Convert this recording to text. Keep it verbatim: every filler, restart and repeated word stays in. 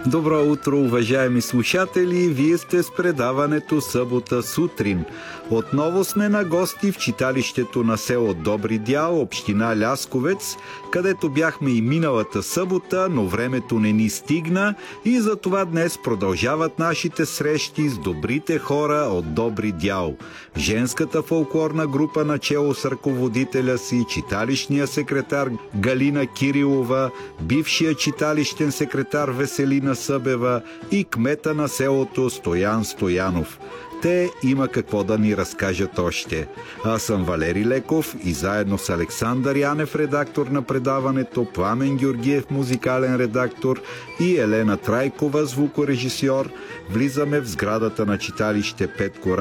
Добро утро, уважаеми слушатели! Вие сте с предаването Събота сутрин. Отново сме на гости в читалището на село Добри дял, община Лясковец, където бяхме и миналата събота, но времето не ни стигна и затова днес продължават нашите срещи с добрите хора от Добри дял. Женската фолклорна група начело с ръководителя си, читалищния секретар Галина Кирилова, бившия читалищен секретар Веселина Събева и кмета на селото Стоян Стоянов. Те има какво да ни разкажат още. Аз съм Валери Леков и заедно с Александър Янев, редактор на предаването, Пламен Георгиев, музикален редактор и Елена Трайкова, звукорежисьор, влизаме в сградата на читалище Петко